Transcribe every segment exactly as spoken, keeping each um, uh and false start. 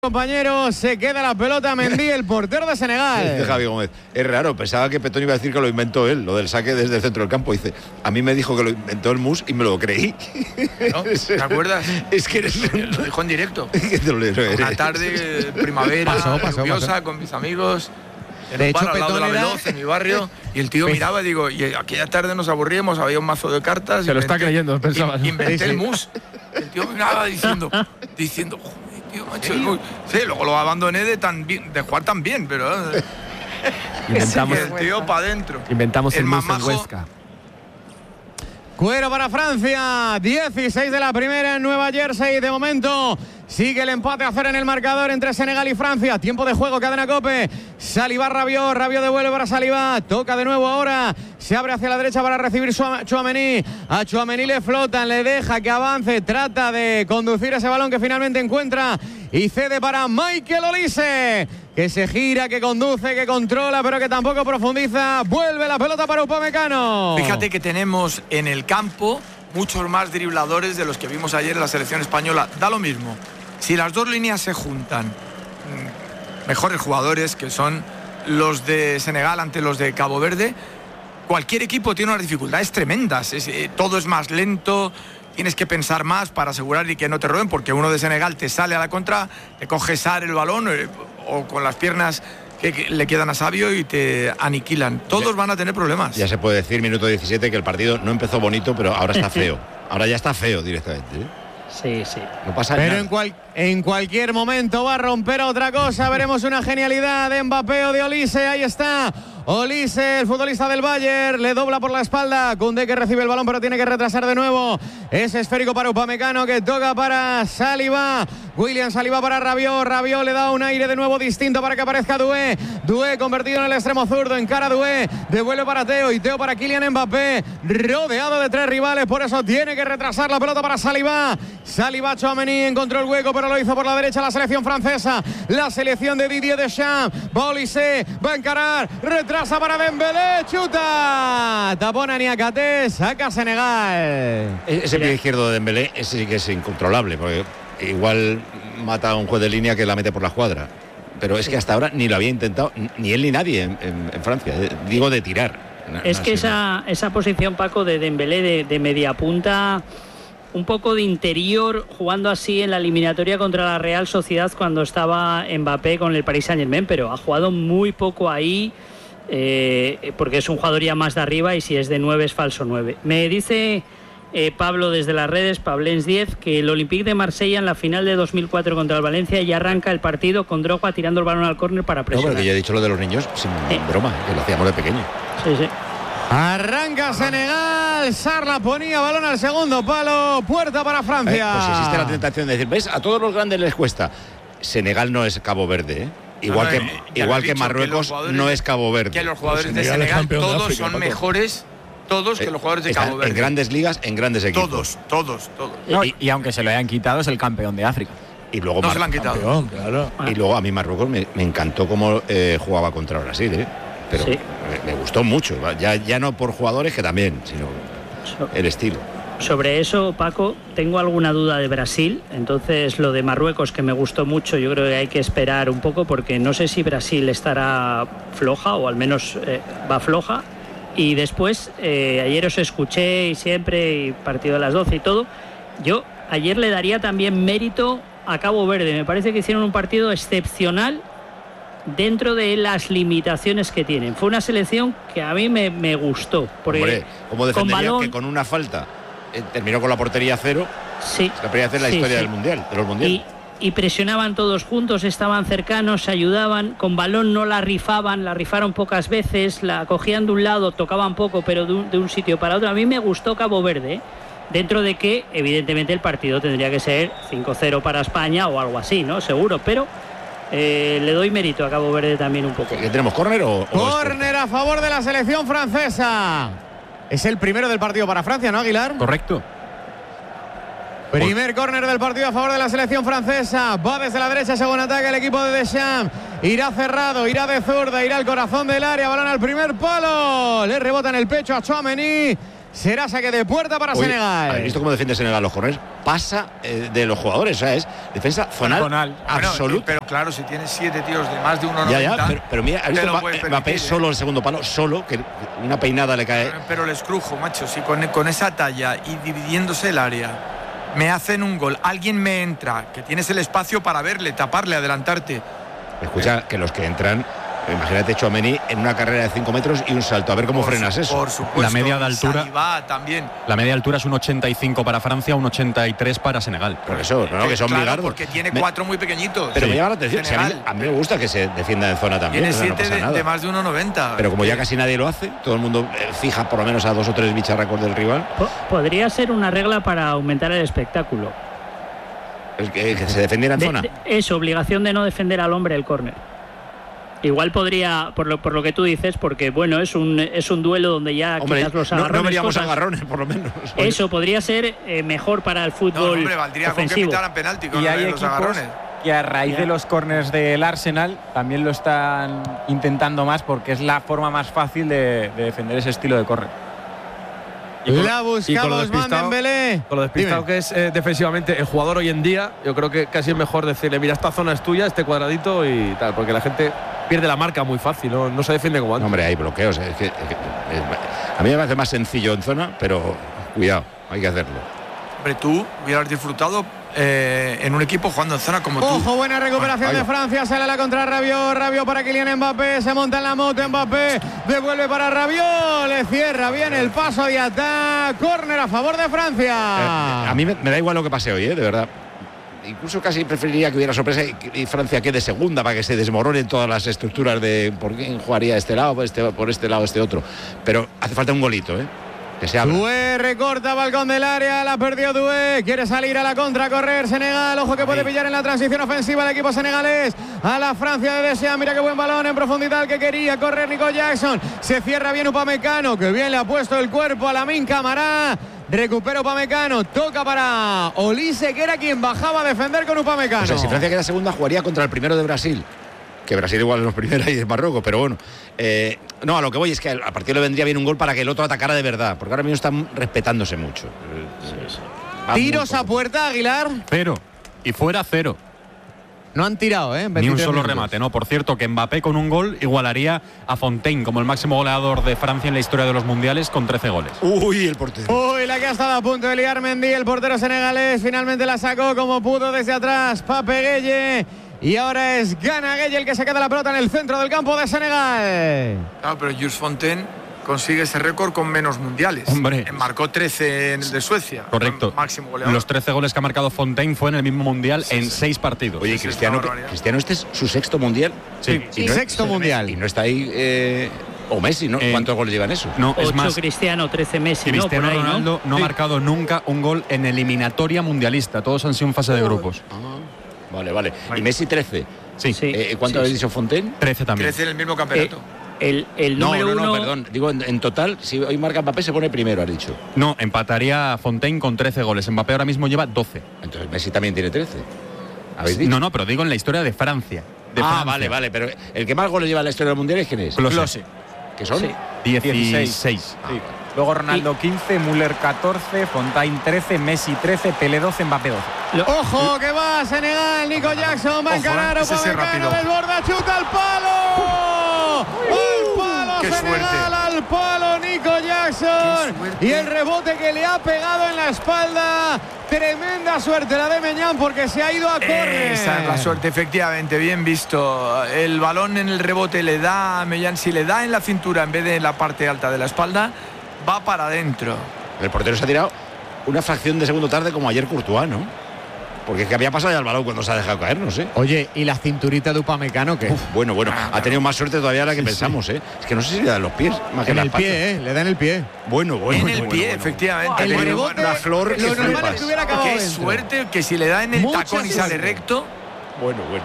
Compañeros, se queda la pelota Mendy, el portero de Senegal. Dice Javi Gómez, es raro, pensaba que Petón iba a decir que lo inventó él, lo del saque desde el centro del campo. Dice, a mí me dijo que lo inventó el Mus y me lo creí. ¿No? ¿Te acuerdas? Es que eres... Lo dijo en directo. Una Una tarde, primavera, pasó, pasó, lluviosa, pasó. con mis amigos, en De un hecho, bar al lado de la Petón era- Veloz, en mi barrio, y el tío Pe- miraba y digo, y aquella tarde nos aburríamos, había un mazo de cartas. Se lo está inventé- creyendo, pensaba. in- Inventé Sí, sí. el Mus. El tío miraba diciendo, diciendo, joder, tío, macho. es muy-". Sí, luego lo abandoné de, tan bien, de jugar tan bien, pero... eh, Inventamos, el tío para adentro. inventamos el, El mus en mamajo. Huesca. Cuero para Francia, dieciséis de la primera en Nueva Jersey. De momento sigue el empate a cero en el marcador entre Senegal y Francia. Tiempo de juego, cadena COPE. Saliba, Rabiot, Rabiot devuelve para Saliba. Toca de nuevo ahora. Se abre hacia la derecha para recibir Tchouaméni. A Tchouaméni le flotan, le deja que avance. Trata de conducir ese balón que finalmente encuentra. Y cede para Michael Olise, que se gira, que conduce, que controla, pero que tampoco profundiza. Vuelve la pelota para Upamecano. Fíjate que tenemos en el campo muchos más dribladores de los que vimos ayer en la selección española. Da lo mismo. Si las dos líneas se juntan, mm, mejores jugadores que son los de Senegal ante los de Cabo Verde, cualquier equipo tiene unas dificultades tremendas. Es, eh, todo es más lento, tienes que pensar más para asegurar y que no te roben, porque uno de Senegal te sale a la contra, te coge Sar el balón eh, o con las piernas que, que le quedan a Sabio y te aniquilan. Todos Ya- van a tener problemas. Ya se puede decir, minuto diecisiete, que el partido no empezó bonito, pero ahora está feo. Ahora ya está feo directamente, ¿eh? Sí, sí. No pasa Pero nada. en, cual- en cualquier momento va a romper otra cosa. Veremos una genialidad de Mbappé o de Olise. Ahí está Olise, el futbolista del Bayern. Le dobla por la espalda. Koundé, que recibe el balón, pero tiene que retrasar de nuevo. Es esférico para Upamecano, que toca para Saliba. William Saliba para Rabiot. Rabiot le da un aire de nuevo distinto para que aparezca Doué. Doué convertido en el extremo zurdo. Encara Doué. Devuelve para Teo. Y Teo para Kylian Mbappé. Rodeado de tres rivales. Por eso tiene que retrasar la pelota para Saliba. Saliba, Tchouaméni encontró el hueco, pero lo hizo por la derecha la selección francesa. La selección de Didier Deschamps. Va Olise. Va a encarar. Retrasa para Dembélé. Chuta. Tapona Niakate. Saca Senegal. E- Ese pie izquierdo de Dembélé, ese sí que es incontrolable, porque igual mata a un juez de línea que la mete por la escuadra. Pero es que hasta ahora ni lo había intentado, ni él ni nadie en, en- en Francia. eh, Digo de tirar. No- Es no que ha sido. esa, esa posición, Paco, de Dembélé de, de media punta, un poco de interior, jugando así en la eliminatoria contra la Real Sociedad cuando estaba Mbappé con el Paris Saint-Germain, pero ha jugado muy poco ahí, eh, porque es un jugador ya más de arriba y si es de nueve es falso nueve. Me dice eh, Pablo desde las redes, Pablens diez, que el Olympique de Marsella en la final de dos mil cuatro contra el Valencia ya arranca el partido con Drogba tirando el balón al córner para No, presionar. porque yo he dicho lo de los niños sin Eh. broma, que lo hacíamos de pequeño. Sí, sí. Arranca Senegal. Sarla ponía balón al segundo palo. Puerta para Eh, Francia. pues existe la tentación de decir, ¿ves? A todos los grandes les cuesta. Senegal no es Cabo Verde, ¿eh? Igual No, no, que, eh, ya igual lo he que dicho, que Marruecos los jugadores- no es Cabo Verde. Que los jugadores de Senegal es Senegal campeón de todos África, son Paco. mejores, todos que Eh, los jugadores de están Cabo Verde. en grandes ligas, en grandes equipos. Todos, todos, todos. No, y, y aunque se lo hayan quitado, es el campeón de África. Y luego, No Mar- se lo han quitado. Campeón, claro. y luego a mí Marruecos me, me encantó cómo eh, jugaba contra Brasil, ¿eh? Pero Sí. me, me gustó mucho. Ya, ya no por jugadores que también, sino So- el estilo. Sobre eso, Paco, tengo alguna duda de Brasil. Entonces, lo de Marruecos, que me gustó mucho, yo creo que hay que esperar un poco porque no sé si Brasil estará floja o al menos eh, va floja. Y después, eh, ayer os escuché y siempre, y partido de las doce y todo. Yo ayer le daría también mérito a Cabo Verde. Me parece que hicieron un partido excepcional dentro de las limitaciones que tienen. Fue una selección que a mí me, me gustó. Porque Hombre, ¿cómo con defendería balón, que con una falta eh, terminó con la portería cero? sí, La primera vez en la sí, historia sí. del Mundial, de los Mundiales. Y, y presionaban todos juntos, estaban cercanos, se ayudaban, con balón no la rifaban, la rifaron pocas veces, la cogían de un lado, tocaban poco, pero de un, de un sitio para otro. A mí me gustó Cabo Verde, ¿eh? Dentro de que, evidentemente, el partido tendría que ser cinco cero para España o algo así, ¿no? Seguro, pero eh, le doy mérito a Cabo Verde también un poco. ¿Qué tenemos, córner o...? o Córner a favor de la selección francesa. Es el primero del partido para Francia, ¿no, Aguilar? Correcto. Primer córner del partido a favor de la selección francesa. Va desde la derecha según ataque el equipo de Deschamps. Irá cerrado, irá de zurda, irá al corazón del área. Balón al primer palo. Le rebota en el pecho a Tchouaméni. Será saque de puerta para Oye, Senegal. ¿habéis visto cómo defiende Senegal los corners? Pasa eh, de los jugadores, o sea, es defensa zonal, Zonal. absoluta. Bueno, pero claro, si tienes siete tíos de más de uno noventa. Ya, ya, pero, pero mira, ¿has te visto lo Mba- puedes Mbappé permitir, solo ¿eh? el segundo palo, solo, que una peinada le cae? Pero el escrujo, macho, si con, con esa talla y dividiéndose el área me hacen un gol, alguien me entra, que tienes el espacio para verle, taparle, adelantarte. Escucha, que los que entran, imagínate Tchouaméni en una carrera de cinco metros y un salto, a ver cómo Por frenas su- eso. Por supuesto. La media de altura- Saliba también. La media altura es un ochenta y cinco para Francia, un ochenta y tres para Senegal. Por eso, no, que son Claro, bigardos. porque tiene Me- cuatro muy pequeñitos. Pero Sí. me llama la atención. Si a, mí, Senegal. a mí me gusta que se defienda en zona también. Tiene o sea, no siete pasa de, nada. de más de uno noventa. Pero como ya casi nadie lo hace, todo el mundo eh, fija por lo menos a dos o tres bicharracos del rival, Po- Podría ser una regla para aumentar el espectáculo. el que, que se defendiera en De- zona. de- es obligación de no defender al hombre el córner. Igual podría, por lo, por lo que tú dices, porque bueno, es un es un duelo donde ya Hombre, quitas los no, agarrones. no veríamos cosas. agarrones, por lo menos. Eso podría ser eh, mejor para el No, fútbol hombre, valdría con que ofensivo. pitaran penalti con Y hay los equipos agarrones. que a raíz de los corners del Arsenal también lo están intentando más porque es la forma más fácil de, de defender ese estilo de córner. La y con lo buscamos, despistado- Dembélé. Con lo despistado Dime. que es eh, defensivamente el jugador hoy en día, yo creo que casi es mejor decirle, mira, esta zona es tuya, este cuadradito y tal, porque la gente pierde la marca muy fácil, no, no se defiende como No, antes. hombre, hay bloqueos. Es que, es que- es- a mí me parece más sencillo en zona, pero cuidado, hay que hacerlo. Hombre, tú hubieras disfrutado eh, en un equipo jugando en zona como tú. Ojo, buena recuperación Ahí de va. Francia. Sale a la contra Rabiot. Rabiot para Kylian Mbappé. Se monta en la moto Mbappé. Devuelve para Rabiot. Le cierra bien el paso de ataque. Córner a favor de Francia. Eh, a mí me, me da igual lo que pase hoy, ¿eh? De verdad. Incluso casi preferiría que hubiera sorpresa y, y Francia quede segunda para que se desmoronen todas las estructuras de por quién jugaría este lado, por este, por este lado, este otro. Pero hace falta un golito, ¿eh? Que se abra. Doué recorta balcón del área, la perdió Doué, quiere salir a la contra, correr Senegal, ojo que puede pillar en la transición ofensiva el equipo senegalés, a la Francia de Deschamps, mira qué buen balón en profundidad que quería correr Nico Jackson, se cierra bien Upamecano, que bien le ha puesto el cuerpo a Lamine Camara, recupera Upamecano, toca para Olise, que era quien bajaba a defender con Upamecano. O sea, si Francia queda segunda, jugaría contra el primero de Brasil. Que Brasil igual es los primeros y es Marruecos, pero bueno. Eh, no, a lo que voy es que al partido le vendría bien un gol para que el otro atacara de verdad, porque ahora mismo están respetándose mucho. Va muy Tiros a poco. puerta, Aguilar. Cero. Y fuera cero. No han tirado, ¿eh? En Ni un veintitrés solo minutos. remate, ¿no? Por cierto, que Mbappé con un gol igualaría a Fontaine como el máximo goleador de Francia en la historia de los mundiales con trece goles. Uy, el portero. Uy, la que ha estado a punto de liar Mendy, el portero senegalés, finalmente la sacó como pudo desde atrás Pape Gueye. Y ahora es Gana Gueye el que se queda la pelota en el centro del campo de Senegal. Claro, pero Jules Fontaine consigue ese récord con menos mundiales. Hombre. Eh, Marcó trece en el de Suecia. Correcto. Máximo goleador. Los trece goles que ha marcado Fontaine fue en el mismo mundial en sí. seis partidos. Oye, Sí, sí, Cristiano, es una barbaridad. Cristiano, este es su sexto mundial. Sí. Y no- Sexto mundial. Y no está ahí. Eh, o Messi, ¿no? Eh, ¿Cuántos goles llevan eso? No, es ocho más, Cristiano, trece Messi, ¿no? Cristiano Por ahí, ¿no? Ronaldo no, Sí. ha marcado nunca un gol en eliminatoria mundialista. Todos han sido en fase de grupos. Ah, vale, vale. Y Messi trece. Sí, Sí. Eh, ¿Cuánto sí, habéis sí. dicho Fontaine? trece también. Crece en el mismo campeonato. El, el No, número no, no, uno. perdón. Digo, en, en total, si hoy marca Mbappé, se pone primero, has dicho. No, empataría a Fontaine con trece goles. Mbappé ahora mismo lleva doce. Entonces Messi también tiene trece. ¿Habéis dicho? No, no, pero digo en la historia de Francia. De ah, Francia. vale, vale. Pero el que más goles lleva en la historia del mundial es quién es. Klose. Klose. ¿Qué son? Sí. dieciséis. Sí. Luego Ronaldo quince, Müller catorce, Fontaine trece, Messi trece, Pelé doce, Mbappé doce. Ojo que va Senegal, Nico Jackson va a Ojo, encarar eh, ese sí es Upamecano, rápido. desborda, chuta al palo. Al palo ¡Qué Senegal, suerte! al palo Nico Jackson. ¡Qué suerte! Y el rebote que le ha pegado en la espalda. Tremenda suerte la de Meñán porque se ha ido a córner. Esa es la suerte, efectivamente, bien visto. El balón en el rebote le da a Mellán, si le da en la cintura en vez de en la parte alta de la espalda, va para adentro. El portero se ha tirado una fracción de segundo tarde como ayer Courtois, ¿no? Porque es que había pasado ya el balón cuando se ha dejado caer, no sé. Oye, ¿y la cinturita de Upamecano qué? Uf, bueno, bueno, ha tenido más suerte todavía de la que pensamos, ¿eh? Es que no sé si le dan los pies, más que En las el patas. pie, ¿eh? Le da en el pie. Bueno, bueno. en el bueno, pie, bueno, efectivamente. El Pero rebote, una flor que lo normal flipas. es que hubiera acabado Qué dentro. suerte que si le da en el Mucha tacón y suerte. sale recto. Bueno, bueno.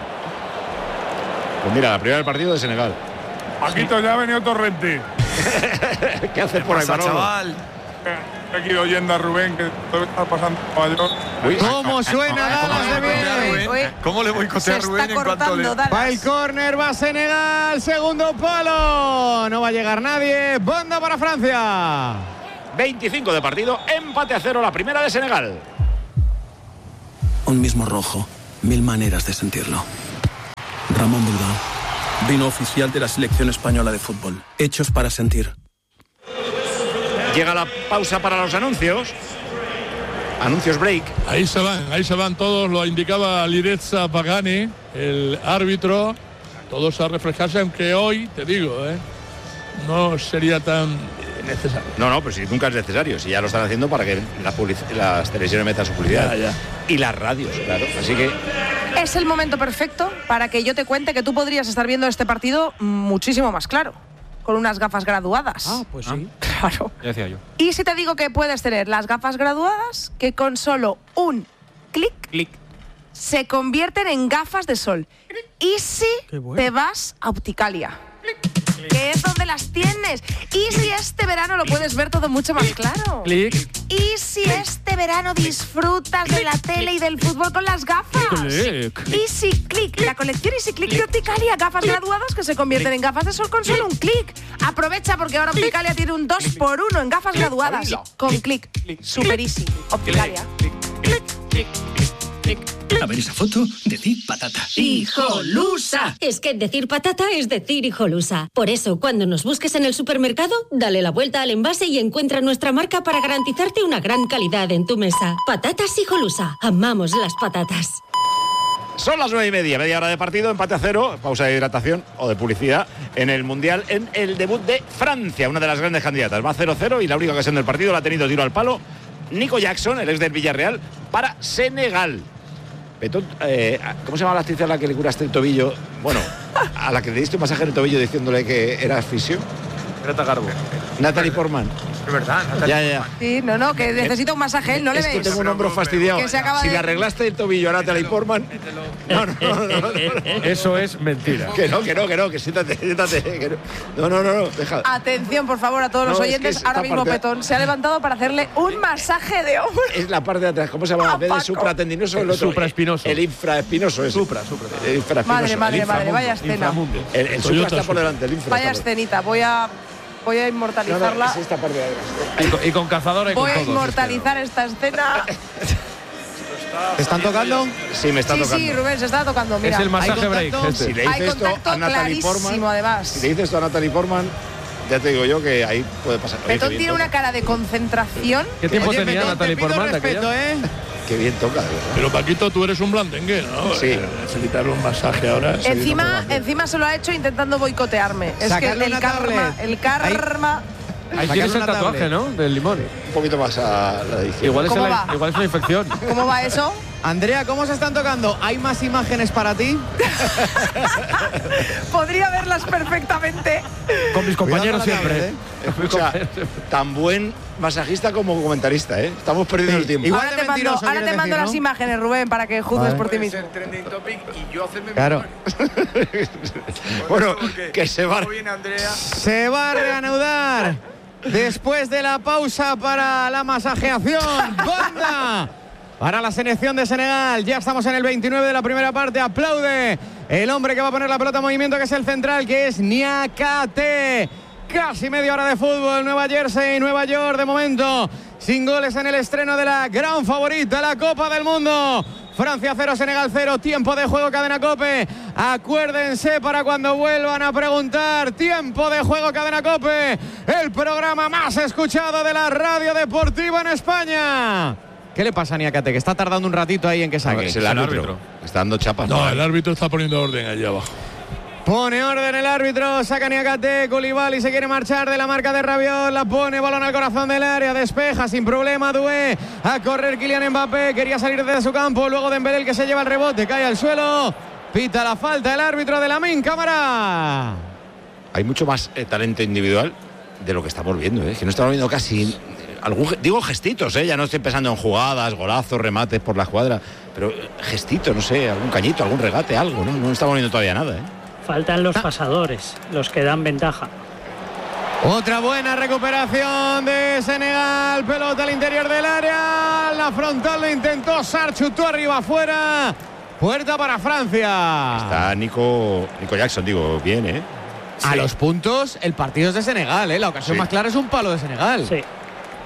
Pues mira, la primera del partido de Senegal. Paquito, ya ha venido Torrente. ¿Qué haces por ahí, Pasa, Manolo? chaval. He aquí oyendo a Rubén, que todo está pasando en Nueva York. Uy, ¿Cómo suena ¿Cómo Dallas de le boicotea a bien? Rubén? Uy. ¿Cómo le Se boicotea a está Rubén en cuanto le... cortando Va el Dallas. córner, va Senegal, segundo palo. No va a llegar nadie. Banda para Francia. veinticinco de partido, empate a cero, la primera de Senegal. Un mismo rojo, mil maneras de sentirlo. Ramón Bilbao, vino oficial de la selección española de fútbol, hechos para sentir. Llega la pausa para los anuncios. Anuncios break. Ahí se van, ahí se van todos, lo indicaba Lirezza Pagani, el árbitro, todos a reflejarse, aunque hoy, te digo, ¿eh? no sería tan necesario. No, no, pero si nunca es necesario, si ya lo están haciendo para que la public- las televisiones metan su publicidad. Ya, ya. Y las radios, claro. Así que es el momento perfecto para que yo te cuente que tú podrías estar viendo este partido muchísimo más claro, con unas gafas graduadas. Ah, pues sí. Claro. Ya decía yo. Y si te digo que puedes tener las gafas graduadas que con solo un clic, Clic. se convierten en gafas de sol. Y si bueno. te vas a Opticalia, que es donde las tienes. Y si este verano lo puedes ver todo mucho más claro. Clic. Y si este verano disfrutas de la tele y del fútbol con las gafas. Clic. Easy Click, la colección Easy Click de Opticalia, gafas graduadas que se convierten en gafas de sol con solo un clic. Aprovecha porque ahora Opticalia tiene un dos por uno en gafas graduadas con clic. Super easy. Opticalia. A ver esa foto, decir patata. ¡Hijolusa! Es que decir patata es decir hijolusa. Por eso, cuando nos busques en el supermercado, dale la vuelta al envase y encuentra nuestra marca para garantizarte una gran calidad en tu mesa. Patatas hijolusa. Amamos las patatas. son las nueve y media, media hora de partido, empate a cero, pausa de hidratación o de publicidad en el Mundial, en el debut de Francia, una de las grandes candidatas. Va cero cero y la única ocasión del partido la ha tenido tiro al palo Nico Jackson, el ex del Villarreal, para Senegal. Petón, eh, ¿cómo se llama la actriz a la que le curaste el tobillo? Bueno, a la que le diste un masaje en el tobillo diciéndole que era fisio. Greta Garbo. Natalie Portman. Es verdad, Natalie Ya, ya. Portman. Sí, no, no, que necesita un masaje, ¿no le Es que ves? tengo un hombro fastidiado. Que se acaba si de- le arreglaste el tobillo a Natalie Portman. No, no, no, no, no, no. Eso es mentira. Que no, que no, que no, que siéntate, siéntate. Que no, no, no, no, deja. Atención, por favor, a todos No, los es que oyentes. es Ahora esta mismo parte- Petón se ha levantado para hacerle un masaje de hombro. Es la parte de atrás, ¿cómo se llama? En vez de Paco. supratendinoso, el El otro. supraespinoso. El infraespinoso ese. Supra, supra. El infraespinoso. Madre, madre, el infra- madre, vaya escena. Inframundo. El, el supra Toyota está por Supra. delante, el infra. Vaya está por- escenita, voy a, voy a No, no, inmortalizarla. es esta parte de atrás. Y con, y con cazadora y Voy a con todo. inmortalizar esta escena. ¿Te están tocando? Sí, me está Sí, tocando. sí, Rubén, se está tocando, mira. Es el masaje ¿hay break. contacto? Este. Si le Hay dices esto contacto a Natalie clarísimo, Portman, además. si le dices esto a Natalie Portman, ya te digo yo que ahí puede pasar. Oye, Petón qué bien tiene toca. una cara de concentración. ¿Qué tiempo Oye, tenía Petón, Natalie te pido Portman de respeto, aquella? ¿eh? Qué bien toca, de verdad. Pero Paquito, tú eres un blandengue, ¿no? Sí. Eh, Necesitarle un masaje ahora. Encima, encima se lo ha hecho intentando boicotearme. Es que Sacarle el una karma, tablet. el karma. Ahí Sacarle tienes el una tatuaje, tablet. ¿no? Del limón. Un poquito más a la edición. Igual es, ¿Cómo el- va? igual es una infección. ¿Cómo va eso? Andrea, ¿cómo se están tocando? ¿Hay más imágenes para ti? Podría verlas perfectamente. Con mis compañeros Cuidado con la siempre. tablet, Escucha, tan buen masajista como comentarista, ¿eh? Estamos perdiendo el tiempo. Igual Ahora de te mando, mentiroso, ahora quieres te mando decir, las ¿no? imágenes, Rubén, para que juzgues Vale. por ti Puede mismo. ser trending topic y yo hacerme mi Claro. Bueno, Porque que se va. luego viene Andrea. Se va a reanudar después de la pausa para la masajeación. Banda para la selección de Senegal. Ya estamos en el veintinueve de la primera parte. Aplaude el hombre que va a poner la pelota en movimiento, que es el central, que es Niakate. Casi media hora de fútbol. Nueva Jersey, Nueva York, de momento sin goles en el estreno de la gran favorita, la Copa del Mundo. Francia cero, Senegal cero, tiempo de juego, Cadena COPE. Acuérdense para cuando vuelvan a preguntar. Tiempo de juego, Cadena COPE. El programa más escuchado de la radio deportiva en España. ¿Qué le pasa a Niakate? Que está tardando un ratito ahí en que saque. Es el árbitro. Está dando chapas. No, el árbitro está poniendo orden allí abajo. Pone orden el árbitro, saca Niakate, Koulibaly se quiere marchar de la marca de Rabiot, la pone, balón al corazón del área, despeja sin problema Doué, a correr Kylian Mbappé, quería salir desde su campo, luego Dembélé el que se lleva el rebote, cae al suelo, pita la falta el árbitro de Lamine Camara. Hay mucho más eh, talento individual de lo que estamos viendo, ¿eh? Que no estamos viendo casi algún, digo gestitos, ¿eh? Ya no estoy pensando en jugadas, golazos, remates por la escuadra, pero eh, gestitos, no sé, algún cañito, algún regate, algo, ¿no? No estamos viendo todavía nada, ¿eh? Faltan los pasadores, los que dan ventaja. Otra buena recuperación de Senegal, pelota al interior del área, la frontal lo intentó, Sar chutó arriba afuera, puerta para Francia. Está Nico, Nico Jackson, digo, bien, ¿eh? A los puntos, el partido es de Senegal, ¿eh? La ocasión Sí. más clara es un palo de Senegal. Sí.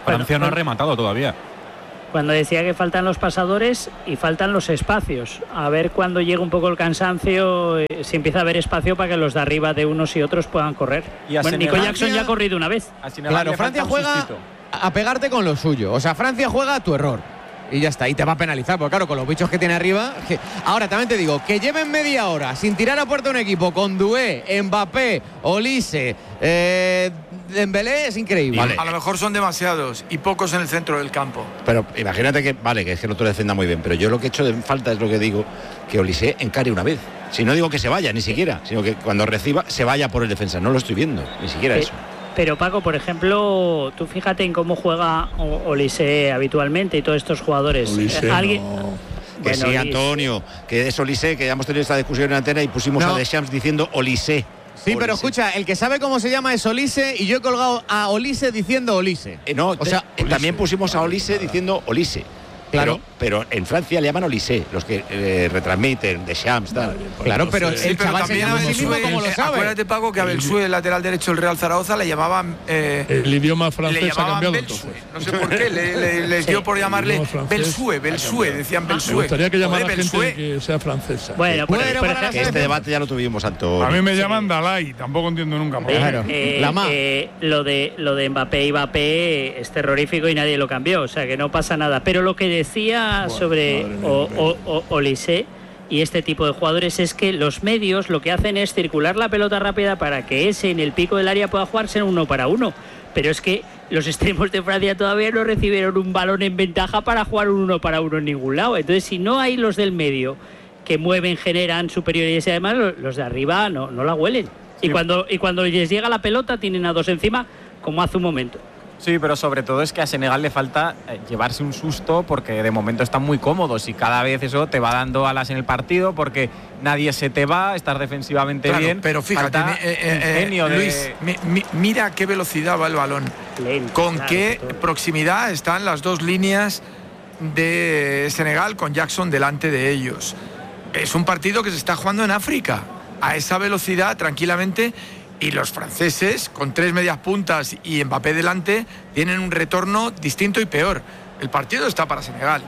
Francia no ha rematado todavía. Cuando decía que faltan los pasadores y faltan los espacios. A ver cuando llega un poco el cansancio, eh, si empieza a haber espacio para que los de arriba de unos y otros puedan correr. Y a bueno, Nico Senegal- Jackson ya ha corrido una vez. A Senegal Claro, le Francia falta un juega sustito. a pegarte con lo suyo. O sea, Francia juega a tu error. Y ya está, y te va a penalizar, porque claro, con los bichos que tiene arriba. Que... Ahora, también te digo, que lleven media hora sin tirar a puerta un equipo con Doué, Mbappé, Olise, eh, Dembélé, es increíble. Vale. A lo mejor son demasiados y pocos en el centro del campo. Pero imagínate que, vale, que es que el otro defienda muy bien, pero yo lo que he hecho de falta es lo que digo, que Olise encare una vez. Si no digo que se vaya, ni siquiera, sino que cuando reciba se vaya por el defensa. No lo estoy viendo, ni siquiera Pe- eso. Pero Paco, por ejemplo, tú fíjate en cómo juega O- Olise habitualmente y todos estos jugadores. Olise, Eh, ¿Alguien? no. Que Bueno, sí, Olise. Antonio, que es Olise, que ya hemos tenido esta discusión en antena y pusimos No. a Deschamps diciendo Olise. Sí, pero Olise. escucha, el que sabe cómo se llama es Olise y yo he colgado a Olise diciendo Olise. Eh, no, o sea, te- también pusimos a Olise diciendo Olise. Claro. Pero, pero en Francia le llaman Olise, los que eh, retransmiten, Deschamps, tal. Claro, pero Sí, el pero chaval se también llama a a sí mismo Belsué, como lo eh, sabe. acuérdate, Paco, que a Belsué, el lateral derecho del Real Zaragoza, le llamaban eh, El idioma le francés ha llamaban cambiado Belsué. entonces. No sé por qué, le, le- les dio por llamarle idioma francés Belsué, ha Belsué, cambiado. decían Me Belsué. gustaría que llamara Joder, gente Belsué. que sea francesa. Bueno, por, Bueno, por para la ejemplo, Que este debate ya lo tuvimos, Antonio. A mí me llaman Dalai, tampoco entiendo nunca por qué. Claro. Eh, La ma. eh, lo de lo de Mbappé y Mbappé es terrorífico y nadie lo cambió, o sea que no pasa nada. Pero lo que decía sobre madre mía, o, o, o- Olise y este tipo de jugadores es que los medios lo que hacen es circular la pelota rápida para que ese en el pico del área pueda jugarse en uno para uno. Pero es que los extremos de Francia todavía no recibieron un balón en ventaja para jugar un uno para uno en ningún lado. Entonces, si no hay los del medio que mueven, generan superioridad y además lo- los de arriba no, no la huelen. Y cuando, y cuando les llega la pelota tienen a dos encima, como hace un momento. Sí, pero sobre todo es que a Senegal le falta eh, llevarse un susto porque de momento están muy cómodos y cada vez eso te va dando alas en el partido porque nadie se te va, estás defensivamente Claro, bien. pero fíjate, Falta mi- eh, eh, ingenio de- Luis, mi- mi- mira a qué velocidad va el balón. Lento, Con claro, qué todo. proximidad están las dos líneas de Senegal con Jackson delante de ellos. Es un partido que se está jugando en África, a esa velocidad tranquilamente, y los franceses, con tres medias puntas y Mbappé delante, tienen un retorno distinto y peor. El partido está para Senegal.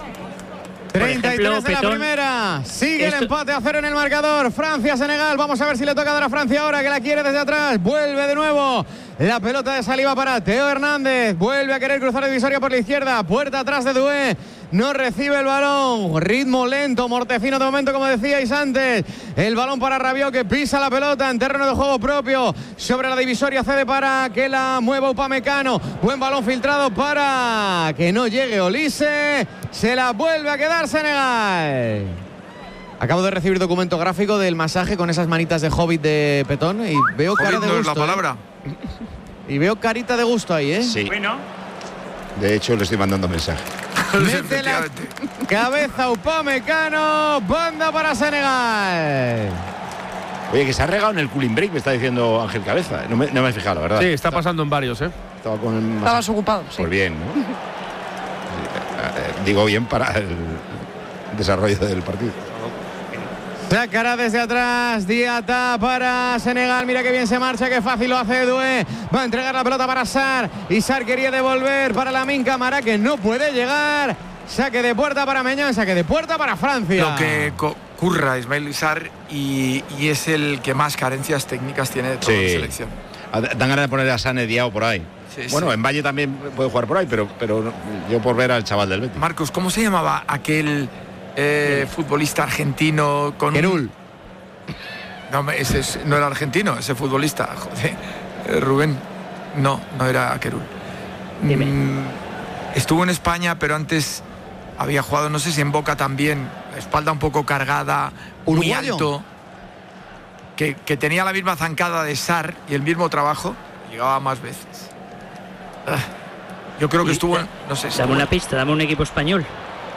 treinta y tres ejemplo, de la Petón, primera. Sigue esto- el empate a cero en el marcador. Francia-Senegal. Vamos a ver si le toca dar a Francia ahora, que la quiere desde atrás. Vuelve de nuevo. La pelota de saliva para Teo Hernández. Vuelve a querer cruzar la divisoria por la izquierda. Puerta atrás de Doué. No recibe el balón. Ritmo lento, mortecino de momento, como decíais antes. El balón para Rabiot, que pisa la pelota en terreno de juego propio. Sobre la divisoria cede para que la mueva Upamecano. Buen balón filtrado para que no llegue Olise. Se la vuelve a quedar Senegal. Acabo de recibir documento gráfico del masaje con esas manitas de Hobbit de Petón y veo cara Hobbit de no es gusto. la palabra. ¿eh? Y veo carita de gusto ahí, ¿eh? Sí. Bueno, De hecho, le estoy mandando mensaje. Mete la cabeza Upamecano, banda para Senegal. Oye, que se ha regado en el cooling break, me está diciendo Ángel Cabeza. No me, no me he fijado, la verdad. Sí, está pasando en varios, ¿eh? Estaba con el Estabas ocupado, sí. Pues bien, ¿no? Sí, eh, Digo bien para el desarrollo del partido. Sacará desde atrás Diata para Senegal. Mira qué bien se marcha, qué fácil lo hace Doué. Va a entregar la pelota para Sar. Y Sar quería devolver para Lamine Camara, que no puede llegar. Saque de puerta para Meñán, saque de puerta para Francia. Lo que co- ocurra Ismail Sarr y, y es el que más carencias técnicas tiene de toda Sí. la selección. Ah, Dan ganas de poner a Sané Diao por ahí. Sí, bueno, sí. en Valle también puede jugar por ahí, pero, pero no- yo por ver al chaval del Betis. Marcos, ¿cómo se llamaba aquel eh, futbolista argentino con Querul. No, ese es- no era argentino, ese futbolista. Joder. Eh, Rubén, no, no era Querul. Dime. Mm, estuvo en España, pero antes había jugado, no sé si en Boca también, la espalda un poco cargada, muy ¿Uruguayo? alto, que, que tenía la misma zancada de Sarr y el mismo trabajo, llegaba más veces. Ah, yo creo que Y- estuvo, en- no sé si dame estuvo- una pista, dame un equipo español.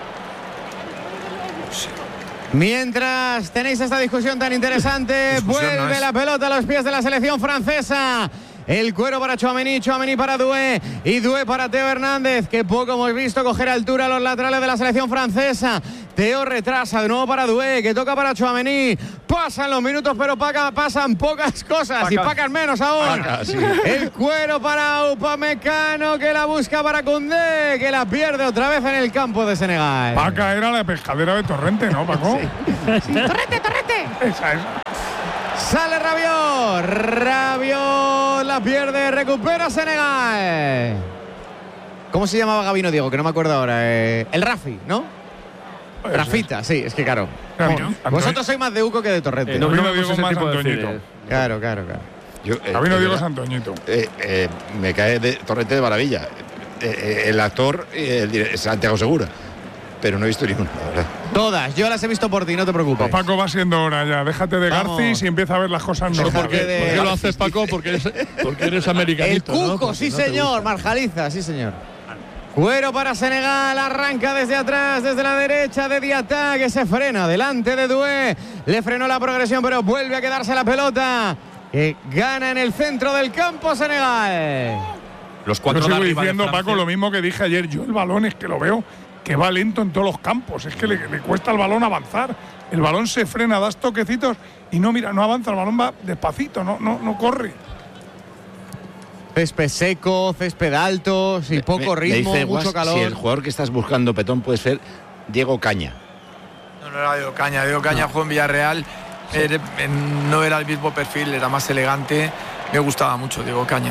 Mientras tenéis esta discusión tan interesante, Discusión no vuelve es. la pelota a los pies de la selección francesa. El cuero para Tchouaméni, Tchouaméni para Doué y Doué para Teo Hernández, que poco hemos visto coger altura a los laterales de la selección francesa. Teo retrasa de nuevo para Doué, que toca para Tchouaméni. Pasan los minutos, pero paca, pasan pocas cosas Paca. y pacan menos aún. Paca, sí. El cuero para Upamecano, que la busca para Koundé, que la pierde otra vez en el campo de Senegal. Paca era la pescadera de Torrente, ¿no, Paco? Sí. Sí. ¡Torrente, Torrente! Esa es. Sale Rabiot, Rabiot la pierde, recupera Senegal. ¿Cómo se llamaba Gabino, Diego? Que no me acuerdo ahora. Eh, el Rafi, ¿no? Pues Rafita, sí, es que claro. Bueno, vosotros sois más de Uco que de Torrente. Eh, no, Gabino Diego más Antoñito. Claro, claro, claro. Yo, eh, Gabino Diego es Antoñito. Eh, eh, me cae de Torrente de maravilla. Eh, eh, el actor eh, el, Santiago Segura. Pero no he visto ninguna, la verdad. Todas, yo las he visto por ti, no te preocupes. Pues Paco, va siendo hora ya. Déjate de Garcis y empieza a ver las cosas normales. ¿Por qué, de... ¿Por qué lo haces, Paco? Porque eres, porque eres americanito. El Cuco, ¿no? sí no señor, Marjaliza, sí señor. Cuero para Senegal, arranca desde atrás, desde la derecha de Diatá, que se frena delante de Doué. Le frenó la progresión, pero vuelve a quedarse la pelota. Que gana en el centro del campo Senegal. Los cuatro Yo sigo diciendo, Paco, lo mismo que dije ayer. Yo el balón es que lo veo que va lento en todos los campos. Es que le, le cuesta al balón avanzar. El balón se frena, das toquecitos y no, mira, no avanza. El balón va despacito, no, no, no corre. Césped seco, césped alto, sin poco me, ritmo, me dice, mucho Guas, calor. Si el jugador que estás buscando, Petón, puede ser Diego Caña. No, no era Diego Caña. Diego Caña no. jugó en Villarreal. Sí. Era, no era el mismo perfil, era más elegante. Me gustaba mucho Diego Caña.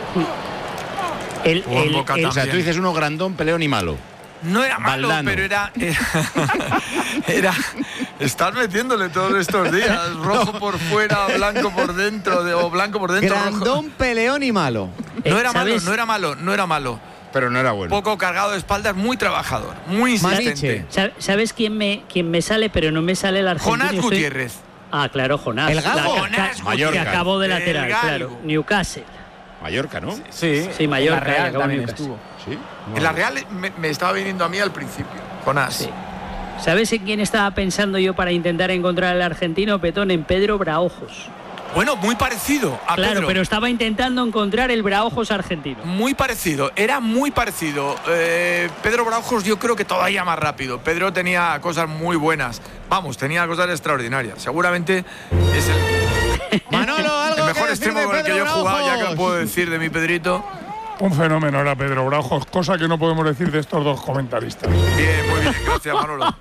El, el, el, o sea, tú dices uno grandón, peleón y malo. No era malo, Valdano. pero era, era, era. Estás metiéndole todos estos días. Rojo por fuera, blanco por dentro, de, o blanco por dentro. Grandón, rojo. peleón y malo. No era malo, no era malo, no era malo. Pero no era bueno. Poco cargado de espaldas, muy trabajador, muy insistente. ¿Sabes quién me, quién me sale, pero no me sale el argentino? Jonás Estoy... Gutiérrez. Ah, claro, Jonás. El Galo. Jonás Gutiérrez. Que acabó de lateral, claro. Newcastle. Mallorca, ¿no? Sí, sí, Mallorca. La Real también estuvo. ¿Sí? En la Real me, me estaba viniendo a mí al principio, Jonás. Sí. ¿Sabes en quién estaba pensando yo para intentar encontrar al argentino, Petón? En Pedro Braojos. Bueno, muy parecido a Claro, Pedro. pero estaba intentando encontrar el Braojos argentino. Muy parecido, era muy parecido. Eh, Pedro Braojos yo creo que todavía más rápido. Pedro tenía cosas muy buenas. Vamos, tenía cosas extraordinarias. Seguramente es el, Manolo, algo el mejor que extremo con el que yo he jugado, ya que lo puedo decir de mi Pedrito. Un fenómeno era Pedro Braojos, cosa que no podemos decir de estos dos comentaristas. Bien, muy bien, gracias Manolo.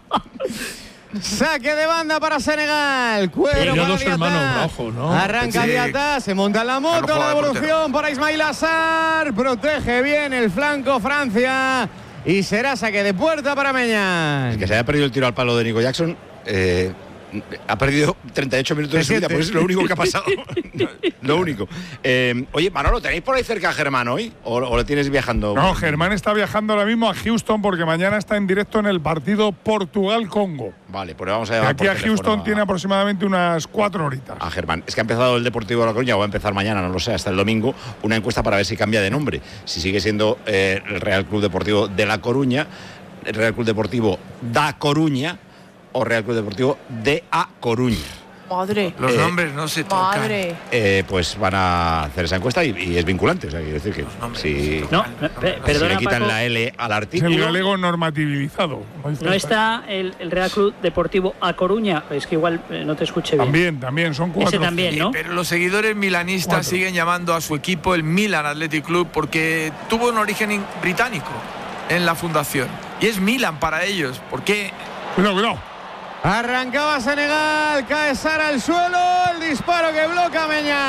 Saque de banda para Senegal. Cuero para dos hermanos Braojos, ¿no? Arranca Sí. Diatá, se monta en la moto, la devolución para Ismail Assar. Protege bien el flanco Francia. Y será saque de puerta para Meñán. El que se haya perdido el tiro al palo de Nico Jackson eh, ha perdido treinta y ocho minutos de su vida, pues es lo único que ha pasado. Lo único. Eh, oye, Manolo, ¿tenéis por ahí cerca a Germán hoy? ¿O, o lo tienes viajando? No, Germán está viajando ahora mismo a Houston porque mañana está en directo en el partido Portugal-Congo. Vale, pues vamos a llamar Aquí por a Houston a, tiene aproximadamente unas cuatro horitas. A Germán. Es que ha empezado el Deportivo de La Coruña, o va a empezar mañana, no lo sé, hasta el domingo, una encuesta para ver si cambia de nombre. Si sigue siendo eh, el Real Club Deportivo de La Coruña, el Real Club Deportivo da Coruña o Real Club Deportivo de A Coruña. Madre. Los Eh, nombres no se tocan. Madre. Eh, pues van a hacer esa encuesta y, y es vinculante. O sea, quiere decir que si, No, no, pe- si perdona, le quitan Paco, la L al Es artículo. el galego normativizado. no está el, el Real Club Deportivo A Coruña. Es que igual eh, no te escuché bien. También, también, son cuatro. Ese también, ¿no? Pero los seguidores milanistas Cuatro. siguen llamando a su equipo el Milan Athletic Club porque tuvo un origen in- británico en la fundación. Y es Milan para ellos. ¿Por qué? Cuidado, cuidado. Arrancaba Senegal, cae Sara al suelo, el disparo que bloquea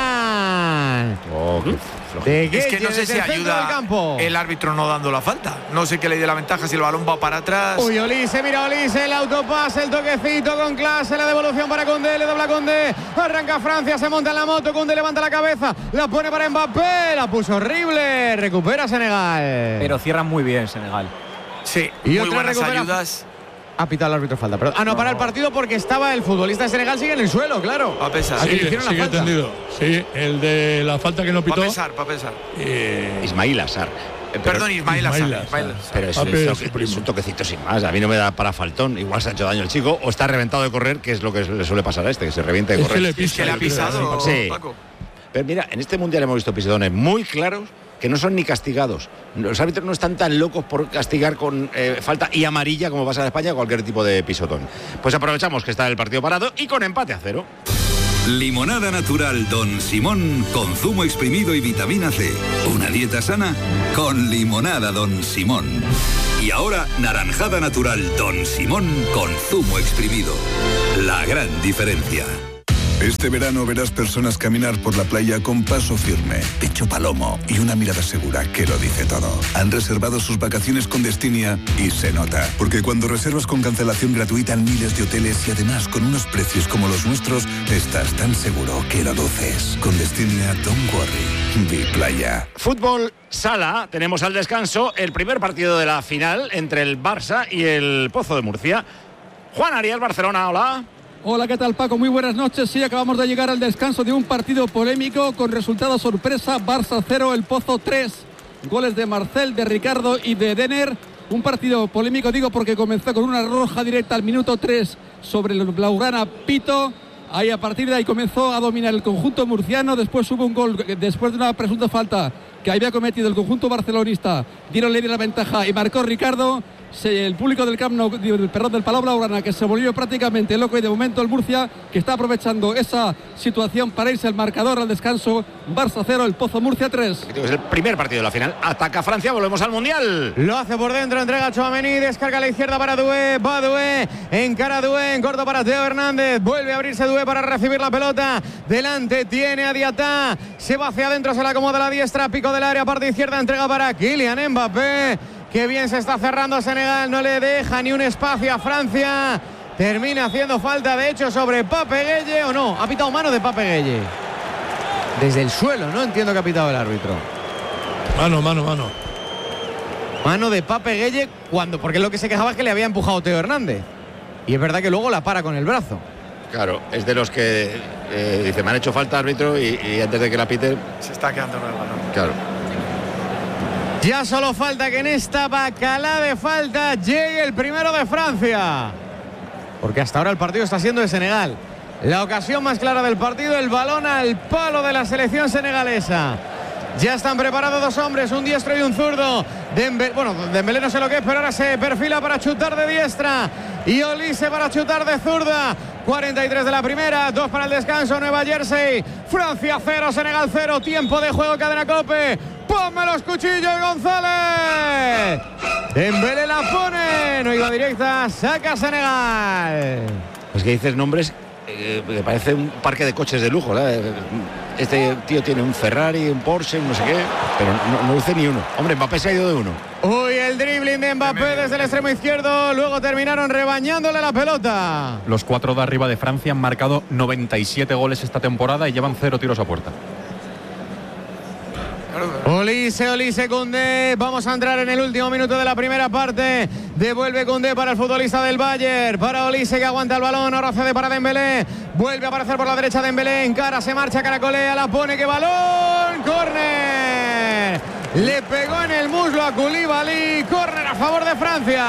Meñán. Oh, qué flojo. De Es que Gueye no sé desde si el centro del ayuda campo. el árbitro no dando la falta. No sé qué le dé la ventaja si el balón va para atrás. Uy, Olise, mira Olise, el autopase, el toquecito con clase, la devolución para Koundé, le dobla Koundé, arranca Francia, se monta en la moto, Koundé levanta la cabeza, la pone para Mbappé, la puso horrible, recupera Senegal. Pero cierran muy bien Senegal. Sí, Y muy otra buenas recupera- ayudas. Ha pitado el árbitro falta, perdón. Ah, no, para el partido porque estaba el futbolista de Senegal, sigue en el suelo, claro. Va a pesar. Aquí le Sigue, hicieron la sigue falta. entendido. Sí, el de la falta que no Va pitó. a pesar, va a pesar. eh, Ismail Assar. Eh, pero- Perdón, Ismail Assar. Ismail Assar. Ismail Assar. Pero es, Pape es es su toque- primo. es un toquecito sin más. A mí no me da para faltón. Igual se ha hecho daño el chico o está reventado de correr, que es lo que le suele pasar a este, que se revienta de Es que correr. le Es pisa, que le ha yo creo, pisado, Sí. Paco. Pero mira, en este mundial hemos visto pisotones muy claros que no son ni castigados. Los árbitros no están tan locos por castigar con eh, falta y amarilla como pasa en España cualquier tipo de pisotón. Pues aprovechamos que está el partido parado y con empate a cero. Limonada natural Don Simón con zumo exprimido y vitamina C. Una dieta sana con limonada Don Simón. Y ahora naranjada natural Don Simón con zumo exprimido. La gran diferencia. Este verano verás personas caminar por la playa con paso firme, pecho palomo y una mirada segura que lo dice todo. Han reservado sus vacaciones con Destinia y se nota. Porque cuando reservas con cancelación gratuita en miles de hoteles y además con unos precios como los nuestros, estás tan seguro que lo duces. Con Destinia, don't worry. Vi playa. Fútbol sala, tenemos al descanso el primer partido de la final entre el Barça y el Pozo de Murcia. Juan Arias, Barcelona, hola. Hola, ¿qué tal, Paco? Muy buenas noches. Sí, acabamos de llegar al descanso de un partido polémico con resultado sorpresa. Barça cero, El Pozo tres. Goles de Marcel, de Ricardo y de Denner. Un partido polémico, digo, porque comenzó con una roja directa al minuto tres sobre el blaugrana Pito. Ahí, a partir de ahí comenzó a dominar el conjunto murciano. Después hubo un gol, después de una presunta falta que había cometido el conjunto barcelonista. Dieron ley de la ventaja y marcó Ricardo. El público del Camp Nou, perdón, del Palau Blaugrana, que se volvió prácticamente loco, y de momento el Murcia, que está aprovechando esa situación para irse al marcador al descanso. Barça cero, El Pozo Murcia tres. Es el primer partido de la final. Ataca Francia, volvemos al Mundial. Lo hace por dentro, entrega a Tchouaméni, descarga a la izquierda para Doué, va Doué, encara a Doué, en corto para Teo Hernández, vuelve a abrirse Doué para recibir la pelota, delante tiene a Diatá, se va hacia adentro, se la acomoda a la diestra, pico del área, parte izquierda, entrega para Kylian Mbappé. Qué bien se está cerrando Senegal, no le deja ni un espacio a Francia. Termina haciendo falta, de hecho, sobre Pape Gueye, ¿o no? Ha pitado mano de Pape Gueye. Desde el suelo, no entiendo que ha pitado el árbitro. Mano, mano, mano. Mano de Pape Gueye, cuando, porque lo que se quejaba es que le había empujado Teo Hernández. Y es verdad que luego la para con el brazo. Claro, es de los que eh, dice, me han hecho falta árbitro y, y antes de que la pite... Se está quedando con el balón. Claro. Ya solo falta que en esta bacalá de falta llegue el primero de Francia. Porque hasta ahora el partido está siendo de Senegal. La ocasión más clara del partido, el balón al palo de la selección senegalesa. Ya están preparados dos hombres, un diestro y un zurdo. Dembélé, bueno, Dembélé no sé lo que es, pero ahora se perfila para chutar de diestra. Y Olise para chutar de zurda. cuarenta y tres de la primera, dos para el descanso, Nueva Jersey. Francia cero, Senegal cero, tiempo de juego, Cadena COPE. ¡Ponme los cuchillos, González! Dembélé la pone, no iba directa, saca Senegal. Pues que dices nombres eh, que parece un parque de coches de lujo, ¿verdad? Este tío tiene un Ferrari, un Porsche, un no sé qué, pero no, no luce ni uno. Hombre, Mbappé se ha ido de uno. Uy, el dribbling de Mbappé desde el extremo izquierdo, luego terminaron rebañándole la pelota. Los cuatro de arriba de Francia han marcado noventa y siete goles esta temporada y llevan cero tiros a puerta. Olise, Olise, Koundé. Vamos a entrar en el último minuto de la primera parte. Devuelve Koundé para el futbolista del Bayern. Para Olise, que aguanta el balón. Ahora cede para Dembélé. Vuelve a aparecer por la derecha Dembélé. Encara, se marcha, caracolea, la pone. ¡Qué balón! ¡Córner! Le pegó en el muslo a Koulibaly. ¡Córner a favor de Francia!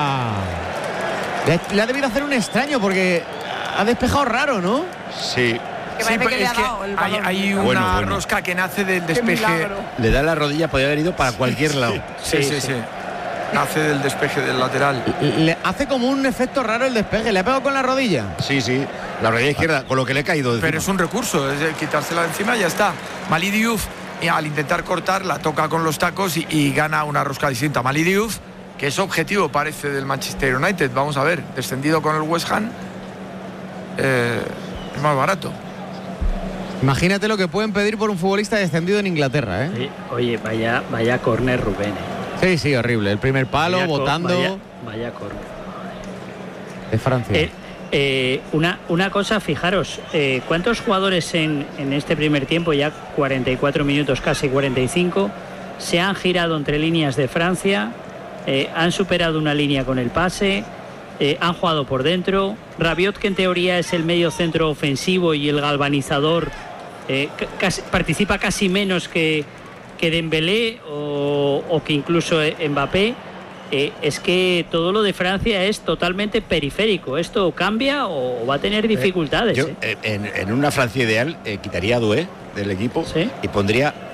Le, le ha debido hacer un extraño porque ha despejado raro, ¿no? Sí. Que Sí, parece que le es ha que dado el hay, balón. hay una Bueno, bueno. rosca que nace del Qué despeje. milagro. Le da la rodilla, podría haber ido para cualquier lado. Sí, sí, sí. Nace del despeje del lateral. Le hace como un efecto raro el despeje. Le ha pegado con la rodilla. Sí, sí. La rodilla izquierda, con lo que le ha caído. Pero es un recurso, es de quitársela de encima y ya está. Mali Diouf, y al intentar cortar, la toca con los tacos y, y gana una rosca distinta. Mali Diouf, que es objetivo, parece, del Manchester United. Vamos a ver, descendido con el West Ham, eh, es más barato. Imagínate lo que pueden pedir por un futbolista descendido en Inglaterra, ¿eh? Oye, oye, vaya, vaya córner, Rubén. ¿eh? Sí, sí, horrible. El primer palo, Vaya co- botando. Vaya, vaya córner. De Francia. Eh, eh, una, una cosa, fijaros, eh, ¿cuántos jugadores en, en este primer tiempo, ya cuarenta y cuatro minutos, casi cuarenta y cinco, se han girado entre líneas de Francia, eh, han superado una línea con el pase, eh, han jugado por dentro? Rabiot, que en teoría es el medio centro ofensivo y el galvanizador, eh, casi, participa casi menos que, que Dembélé o, o que incluso Mbappé. Eh, es que todo lo de Francia es totalmente periférico. ¿Esto cambia o va a tener dificultades? Yo, eh? eh, en, en una Francia ideal, eh, quitaría a Doué del equipo, ¿Sí? y pondría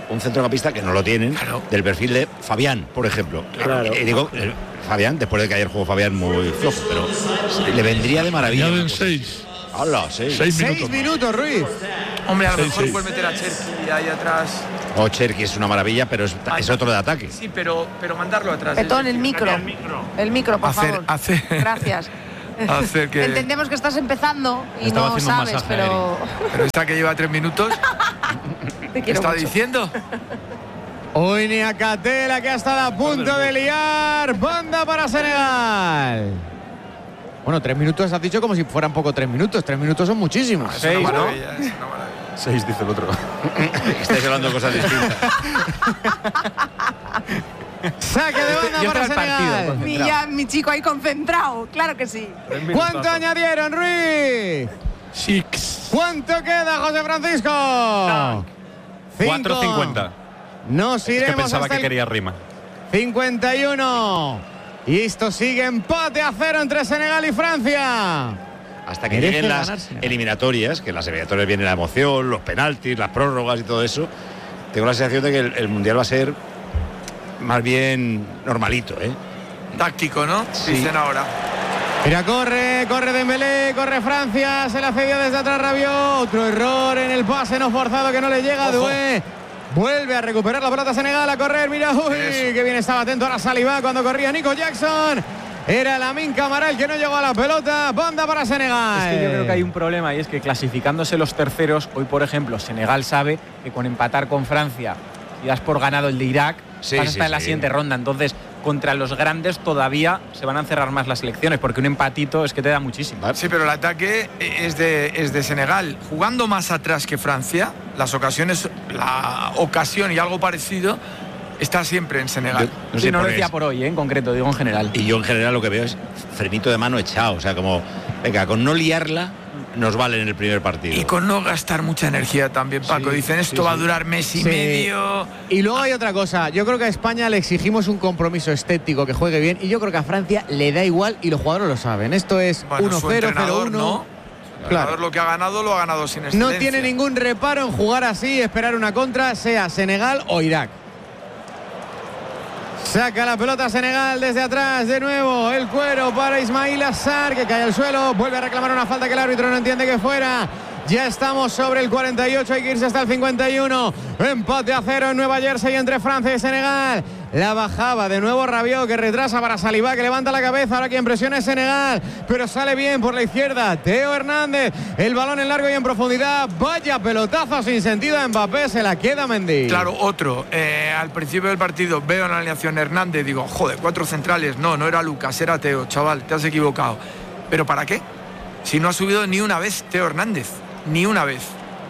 un centrocampista que no lo tienen, claro. del perfil de Fabián, por ejemplo. Claro. Eh, digo, eh, Fabián, después de que ayer jugó Fabián muy flojo, pero le vendría de maravilla. Añaden seis. Hola, seis. Seis Seis minutos. minutos, Ruiz. Hombre, a lo Sí, mejor sí. puedes meter a Cherki ahí atrás. O Cherki es una maravilla, pero es, es otro de ataque. Sí, pero, pero mandarlo atrás. Petón, el micro. El micro, por Hacer, favor. hacer, Gracias. hacer que. Entendemos que estás empezando y Estaba no haciendo un sabes, masaje pero Pero esta que lleva tres minutos, te ¿qué quiero está mucho. diciendo? Hoy Niakate, que ha estado a punto de liar. Banda para Senegal. Bueno, tres minutos has dicho como si fueran poco tres minutos. Tres minutos son muchísimos. Es una maravilla, es una maravilla. Seis, dice el otro. Estáis hablando de cosas distintas. Saque de banda Yo para estaba al partido, Senegal. Mi, ya, mi chico ahí concentrado, claro que sí. ¿Cuánto añadieron, Ruiz? Six. ¿Cuánto queda, José Francisco? Cinco. cuatro cincuenta. Nos Es que iremos pensaba hasta que el quería rima. cincuenta y uno. Y esto sigue empate a cero entre Senegal y Francia. Hasta que Merece lleguen las ganar Senegal. eliminatorias, que en las eliminatorias viene la emoción, los penaltis, las prórrogas y todo eso, tengo la sensación de que el, el Mundial va a ser más bien normalito, ¿eh? Táctico, ¿no? Sí. Dicen ahora. Mira, corre, corre Dembélé, corre Francia, se la cedió desde atrás Rabiot. Otro error en el pase no forzado que no le llega a Ojo. Doué. Vuelve a recuperar la pelota Senegal, a correr, mira, uy, Eso. que bien estaba atento ahora Saliba cuando corría Nico Jackson. Era Lamine Camara el que no llegó a la pelota. Banda para Senegal. Es que yo creo que hay un problema y es que clasificándose los terceros, hoy por ejemplo Senegal sabe que con empatar con Francia y das por ganado el de Irak, Sí, vas a sí, estar en la sí. siguiente ronda. Entonces, contra los grandes todavía se van a encerrar más las elecciones porque un empatito es que te da muchísimo. Sí, pero el ataque es de, es de Senegal. Jugando más atrás que Francia, las ocasiones, la ocasión y algo parecido está siempre en Senegal. No Sí, sé no lo por decía eso. por hoy, ¿eh? En concreto, digo en general. Y yo en general lo que veo es frenito de mano echado, o sea, como, venga, con no liarla nos vale en el primer partido. Y con no gastar mucha energía también, Paco. Sí, Dicen, esto sí, va a sí. durar mes y Sí. medio. Y luego hay otra cosa. Yo creo que a España le exigimos un compromiso estético, que juegue bien. Y yo creo que a Francia le da igual y los jugadores lo saben. Esto es Bueno, uno su cero, cero entrenador, uno. ¿no? El entrenador lo que ha ganado, lo ha ganado sin excelencia. No tiene ningún reparo en jugar así, esperar una contra, sea Senegal o Irak. Saca la pelota Senegal desde atrás, de nuevo el cuero para Ismail Assar, que cae al suelo, vuelve a reclamar una falta que el árbitro no entiende que fuera. Ya estamos sobre el cuarenta y ocho, hay que irse hasta el cincuenta y uno. Empate a cero en Nueva Jersey entre Francia y Senegal. La bajaba de nuevo Rabiot, que retrasa para Saliba, que levanta la cabeza. Ahora quien presiona es Senegal, pero sale bien por la izquierda Teo Hernández. El balón en largo y en profundidad. Vaya pelotazo sin sentido a Mbappé, se la queda Mendy. Claro, otro. Eh, al principio del partido veo en la alineación Hernández, digo, joder, cuatro centrales. No, no era Lucas, era Teo, chaval, te has equivocado. ¿Pero para qué? Si no ha subido ni una vez Teo Hernández, ni una vez.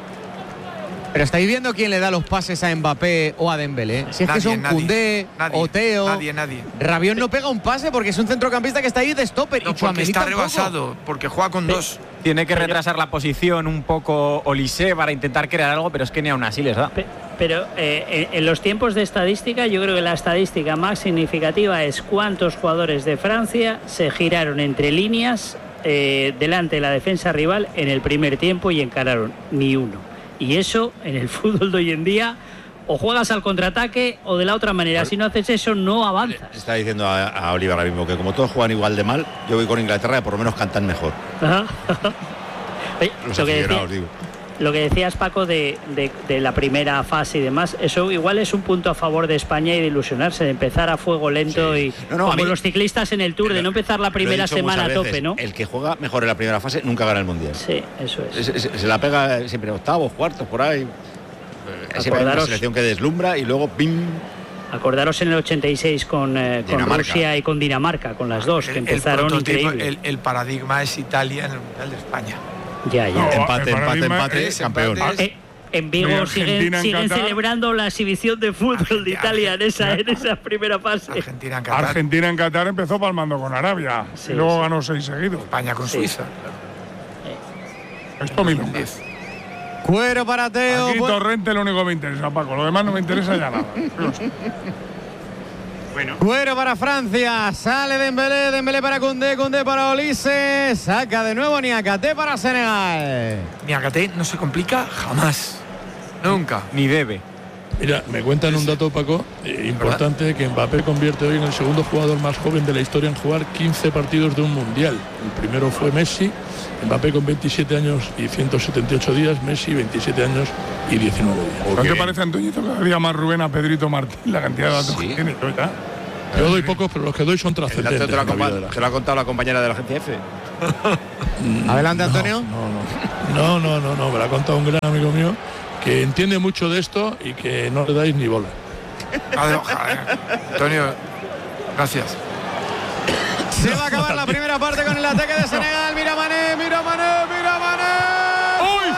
Pero estáis viendo quién le da los pases a Mbappé o a Dembélé. Si es Nadie, que son nadie, Koundé nadie, o Teo. Nadie, nadie. Rabiot no pega un pase porque es un centrocampista que está ahí de stopper. No, y porque Tchouaméni está tampoco. rebasado, porque juega con dos. Tiene que retrasar la posición un poco Olise para intentar crear algo, pero es que ni aún así les da. Pe- Pero eh, en los tiempos de estadística, yo creo que la estadística más significativa es cuántos jugadores de Francia se giraron entre líneas eh, delante de la defensa rival en el primer tiempo y encararon. Ni uno. Y eso, en el fútbol de hoy en día, o juegas al contraataque o de la otra manera. Si no haces eso, no avanzas. Está diciendo a, a Oliver ahora mismo que como todos juegan igual de mal, yo voy con Inglaterra y por lo menos cantan mejor. Oye, Los lo, que decía- aficionados, digo. lo que decías, Paco, de, de- de la primera fase y demás, eso igual es un punto a favor de España y de ilusionarse, de empezar a fuego lento y No, no, a como mí- los ciclistas en el Tour, de no empezar la Lo he primera dicho semana a muchas tope, veces, ¿no? El que juega mejor en la primera fase nunca gana el Mundial. Sí, eso es. Se, se- se la pega siempre octavos, cuartos, por ahí. Eh, Siempre hay una Acordaros- selección que deslumbra y luego ¡pim! Acordaros en el ochenta y seis con, eh, con Dinamarca. Rusia y con Dinamarca, con las dos, que El, el empezaron prototipo, increíble. el, el paradigma es Italia en el Mundial de España. Ya, ya. No, Empate, el empate, paradigma empate, es campeón. empate. Eh, en Y Vigo Argentina siguen, en siguen Qatar. celebrando la exhibición de fútbol de Italia en esa, en esa primera fase. Argentina en Qatar, Argentina en Qatar empezó palmando con Arabia Sí, y luego sí. ganó seis seguidos. España con Sí. Suiza. Esto milonga. diez. Cuero para Teo. Aquí Bu- Torrente lo único que me interesa, Paco. Lo demás no me interesa ya nada. Cuero para Francia. Sale Dembélé, Dembélé para Koundé, Koundé para Olise. Saca de nuevo Niakate para Senegal. Niakate no se complica jamás. Nunca. Ni debe. Mira, me cuentan un dato, Paco, eh, importante, que Mbappé convierte hoy en el segundo jugador más joven de la historia en jugar quince partidos de un mundial. El primero fue Messi, Mbappé con veintisiete años y ciento setenta y ocho días, Messi veintisiete años y diecinueve días. ¿No te parece, Antoñito, cada día más Rubén a Pedrito Martín, la cantidad de datos Sí. que tiene? ¿Verdad? Yo doy pocos, pero los que doy son El dato trascendentes. te lo, ha en la vida compa- de la te lo ha contado la compañera de la agencia F. Adelante, Antonio. No, no, no, no, me lo ha contado un gran amigo mío que entiende mucho de esto y que no le dais ni bola. Antonio, gracias. Se va a acabar la primera parte con el ataque de Senegal. Mira Mané, mira Mané, mira Mané. ¡Uy!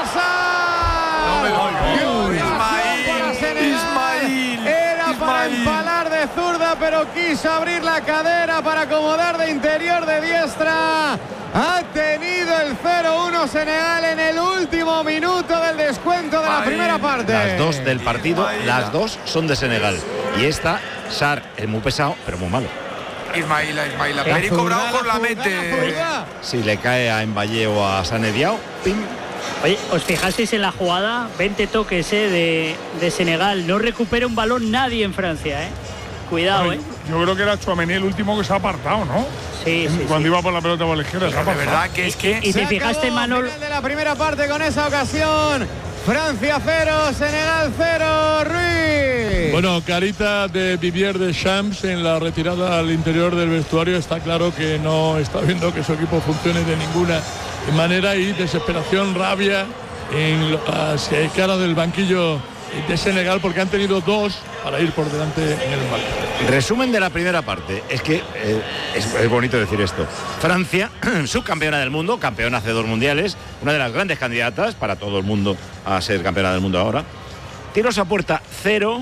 Ismail, Ismail. Era para Ismail. empalar de zurda, pero quiso abrir la cadera para acomodar de interior de diestra. Ha tenido el cero uno Senegal en el último minuto del descuento de la primera parte. Las dos del partido, las dos son de Senegal. Y esta, Sar, es muy pesado, pero muy malo. Ismaila, Ismaila. La Perico zurda, Bravo la la zurda, mete. la zurda. Si le cae a Mbaye o a Sané Diao, ¡pim! Oye, ¿os fijasteis en la jugada? veinte toques eh, de, de Senegal. No recupera un balón nadie en Francia, ¿eh? Cuidado, Ay, ¿eh? Yo creo que era Tchouaméni el último que se ha apartado, ¿no? Sí, sí, Cuando sí. iba por la pelota por la izquierda, se ha De apartado. verdad que es que. Y Se te fijaste, acabó, Manol. final de la primera parte con esa ocasión. Francia cero, Senegal cero, Ruiz. Bueno, carita de Didier Deschamps en la retirada al interior del vestuario. Está claro que no está viendo que su equipo funcione de ninguna manera y desesperación, rabia en las eh, caras del banquillo de Senegal porque han tenido dos para ir por delante en el marcador. Resumen de la primera parte. Es que eh, es, es bonito decir esto. Francia, subcampeona del mundo, campeona hace dos mundiales, una de las grandes candidatas para todo el mundo a ser campeona del mundo ahora. Tiros a puerta cero,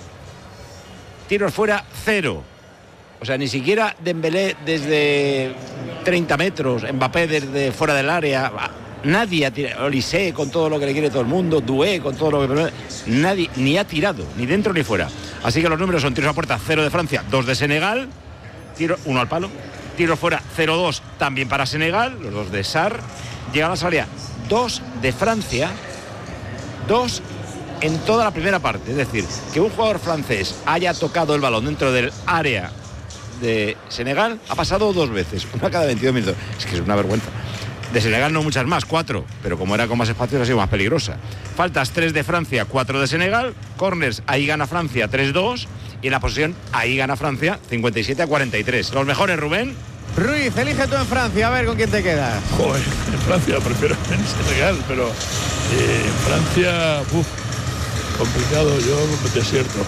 tiros fuera cero. O sea, ni siquiera Dembélé desde treinta metros, Mbappé desde fuera del área. Nadie ha tirado, Olise con todo lo que le quiere todo el mundo, Doué con todo lo que... Nadie, ni ha tirado, ni dentro ni fuera. Así que los números son tiros a puerta, cero de Francia, dos de Senegal, tiro, uno al palo, tiro fuera, cero dos también para Senegal, los dos de Sar. Llega a la salida, dos de Francia, dos en toda la primera parte. Es decir, que un jugador francés haya tocado el balón dentro del área de Senegal ha pasado dos veces, una cada veintidós minutos. Es que es una vergüenza. De Senegal no muchas más, cuatro, pero como era con más espacios ha sido más peligrosa. Faltas tres de Francia, cuatro de Senegal. Corners, ahí gana Francia tres dos. Y en la posesión, ahí gana Francia cincuenta y siete a cuarenta y tres. Los mejores, Rubén. Ruiz, elige tú en Francia, a ver con quién te quedas. Joder, en Francia prefiero en Senegal, pero eh, en Francia, uf, complicado, yo desierto.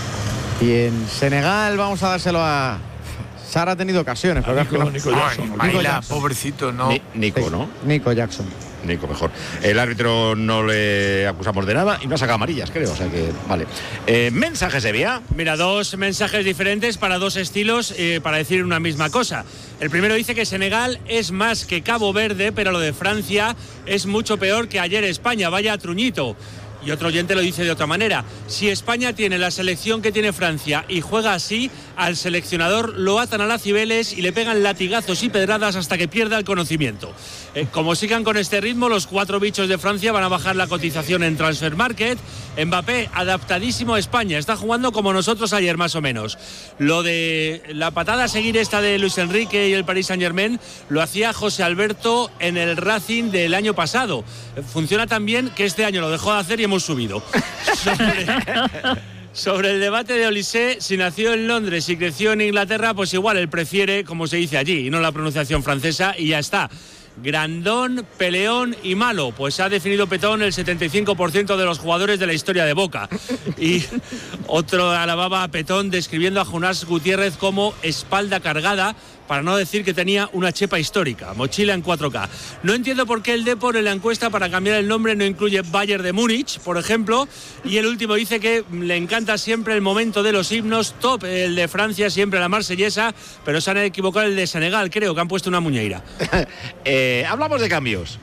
Y en Senegal vamos a dárselo a... Sara ha tenido ocasiones, pero Nico, es que no- Nico Jackson. Nico Baila, Jackson. pobrecito, no. Ni- Nico, ¿no? Nico Jackson. Nico, mejor. El árbitro no le acusamos de nada y no ha sacado amarillas, creo. O sea que, vale. Eh, mensajes de vía. Mira, dos mensajes diferentes para dos estilos eh, para decir una misma cosa. El primero dice que Senegal es más que Cabo Verde, pero lo de Francia es mucho peor que ayer España. Vaya truñito. Y otro oyente lo dice de otra manera. Si España tiene la selección que tiene Francia y juega así, al seleccionador lo atan a las Cibeles y le pegan latigazos y pedradas hasta que pierda el conocimiento. Eh, como sigan con este ritmo, los cuatro bichos de Francia van a bajar la cotización en Transfer Market. Mbappé, adaptadísimo a España, está jugando como nosotros ayer más o menos. Lo de la patada a seguir esta de Luis Enrique y el Paris Saint-Germain lo hacía José Alberto en el Racing del año pasado. Eh, Funciona tan bien que este año lo dejó de hacer y hemos subido. Sobre, sobre el debate de Olise, si nació en Londres y creció en Inglaterra, pues igual él prefiere, como se dice allí, y no la pronunciación francesa, y ya está. Grandón, peleón y malo. Pues ha definido Petón el setenta y cinco por ciento de los jugadores de la historia de Boca. Y otro alababa a Petón describiendo a Jonás Gutiérrez como espalda cargada, para no decir que tenía una chepa histórica, mochila en cuatro K. No entiendo por qué el Depor en la encuesta para cambiar el nombre no incluye Bayern de Múnich, por ejemplo. Y el último dice que le encanta siempre el momento de los himnos, top el de Francia, siempre la marsellesa, pero se han equivocado el de Senegal, creo que han puesto una muñeira. eh, hablamos de cambios.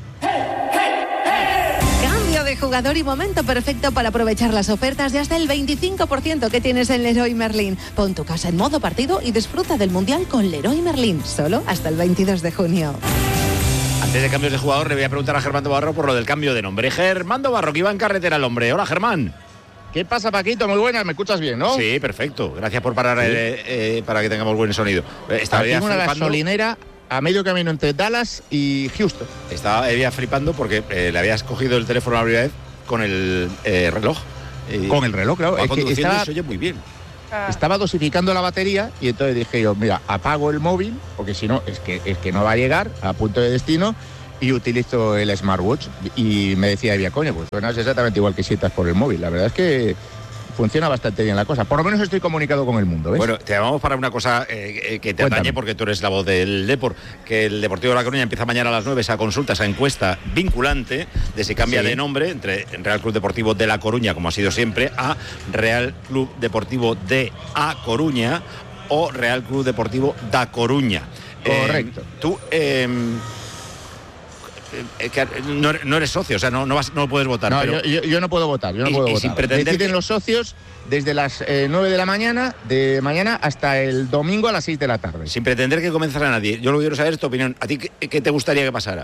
Cambio de jugador y momento perfecto para aprovechar las ofertas de hasta el veinticinco por ciento que tienes en Leroy Merlin. Pon tu casa en modo partido y disfruta del Mundial con Leroy Merlin, solo hasta el veintidós de junio. Antes de cambios de jugador, le voy a preguntar a Germán Barro por lo del cambio de nombre. Germán Barro, que iba en carretera el hombre. Hola, Germán. ¿Qué pasa, Paquito? Muy buenas, ¿me escuchas bien, no? Sí, perfecto. Gracias por parar, sí. eh, eh, para que tengamos buen sonido. Estaba en una gasolinera a medio camino entre Dallas y Houston. Estaba ella flipando porque eh, le habías cogido el teléfono a la primera vez con el eh, reloj. Eh, con el reloj, claro. Es que estaba, se oye muy bien. Estaba dosificando la batería y entonces dije yo, mira, apago el móvil, porque si no, es que, es que no va a llegar a punto de destino, y utilizo el smartwatch. Y me decía Evia, coño, pues suenas exactamente igual que si estás por el móvil. La verdad es que funciona bastante bien la cosa. Por lo menos estoy comunicado con el mundo, ¿ves? Bueno, te llamamos para una cosa eh, que te Cuéntame. atañe, porque tú eres la voz del Depor, que el Deportivo de La Coruña empieza mañana a las nueve esa consulta, esa encuesta vinculante de si cambia sí. de nombre entre Real Club Deportivo de La Coruña, como ha sido siempre, a Real Club Deportivo de A Coruña o Real Club Deportivo da Coruña. Correcto. Eh, tú... Eh, Eh, que no, no eres socio, o sea, no, no, vas, no puedes votar. No, pero... yo, yo, yo no puedo votar, yo no y, puedo y votar. Sin pretender Deciden que... los socios desde las eh, nueve de la mañana, de mañana hasta el domingo a las seis de la tarde. Sin pretender que comenzara nadie. Yo lo que quiero saber es tu opinión. ¿A ti qué, qué te gustaría que pasara?